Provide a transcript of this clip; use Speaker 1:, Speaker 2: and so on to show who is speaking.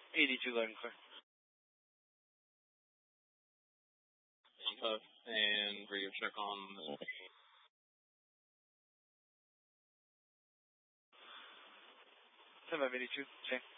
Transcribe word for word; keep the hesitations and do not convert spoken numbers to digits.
Speaker 1: eighty-two, loud and clear.
Speaker 2: Puff and radio check on the
Speaker 1: ten five eighty-two, Jay.